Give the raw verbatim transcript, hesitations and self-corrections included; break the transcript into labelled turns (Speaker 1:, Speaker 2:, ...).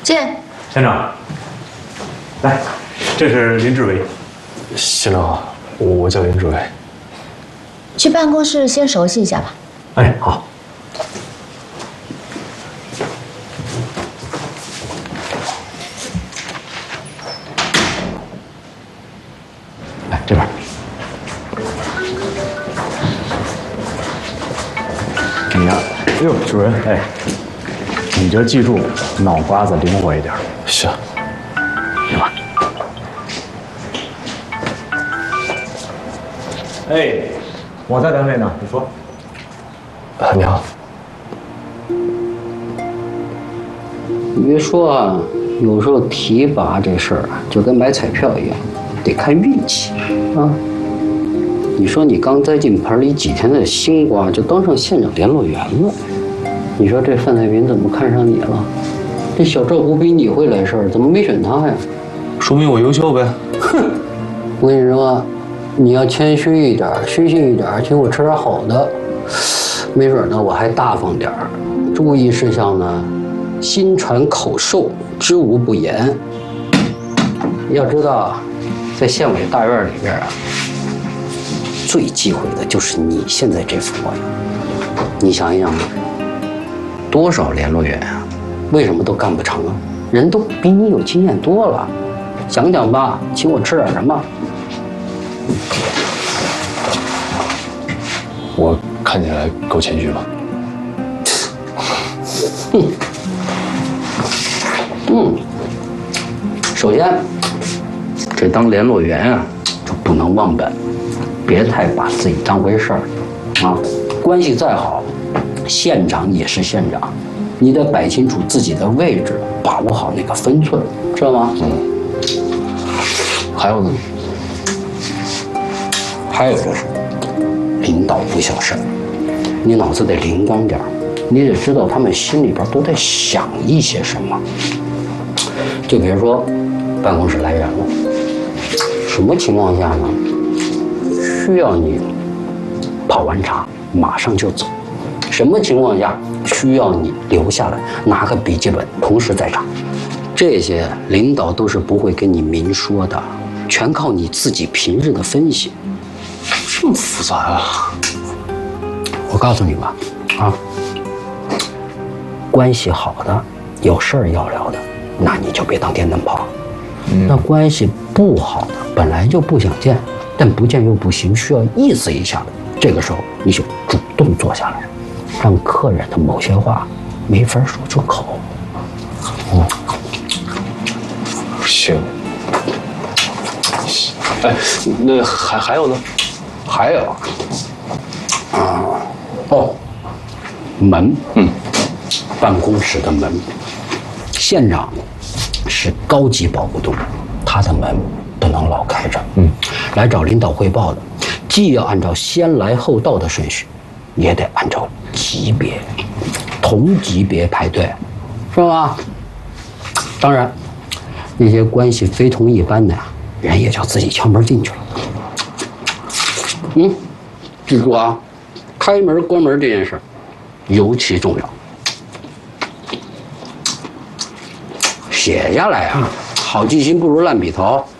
Speaker 1: 进。
Speaker 2: 县长，来，这是林志伟。
Speaker 3: 县长好，我叫林志伟。
Speaker 1: 去办公室先熟悉一下吧。
Speaker 2: 哎，好。来这边。你呀，哎呦，主任，哎，你就记住，脑瓜子灵活一点。
Speaker 3: 是。
Speaker 2: 来吧。哎，我在单位呢，你说。
Speaker 3: 啊，你好。
Speaker 4: 你别说啊，有时候提拔这事儿啊，就跟买彩票一样，得看运气啊。你说你刚栽进盆里几天的新瓜，就当上县长联络员了。你说这范太平怎么看上你了？这小赵胡比你会来事儿，怎么没选他呀？
Speaker 3: 说明我优秀呗。
Speaker 4: 哼，我跟你说，你要谦虚一点，虚心一点，请我吃点好的。没准呢，我还大方点儿。注意事项呢，心传口授，知无不言。要知道，在县委大院里边啊，最忌讳的就是你现在这副模样。你想一想，多少联络员啊，为什么都干不成啊？人都比你有经验多了。想想吧，请我吃点什么？
Speaker 3: 我看起来够谦虚吗？
Speaker 4: 嗯嗯，首先，这当联络员啊，就不能忘本，别太把自己当回事儿啊。关系再好，县长也是县长，你得摆清楚自己的位置，把握好那个分寸，知道吗？
Speaker 3: 嗯。还有呢？
Speaker 4: 还有就是，领导不小事儿，你脑子得灵光点儿，你得知道他们心里边都在想一些什么。就比如说，办公室来人了，什么情况下呢？需要你泡完茶马上就走，什么情况下需要你留下来拿个笔记本同时在场，这些领导都是不会跟你明说的，全靠你自己平日的分析。
Speaker 3: 这么复杂啊！
Speaker 4: 我告诉你吧，啊，关系好的，有事儿要聊的，那你就别当电灯泡。嗯、那关系不好的，本来就不想见，但不见又不行，需要意思一下的，这个时候你就主动坐下来，让客人的某些话没法说出口。
Speaker 3: 嗯，行。哎，那还还有呢？
Speaker 4: 还有啊，哦，门，嗯，办公室的门，县长是高级保护动物，他的门不能老开着。嗯，来找领导汇报的，既要按照先来后到的顺序，也得按照级别，同级别排队，是吧？当然，那些关系非同一般的呀，人也就自己敲门进去了。嗯，记住啊，开门关门这件事尤其重要，写下来啊，好记性不如烂笔头。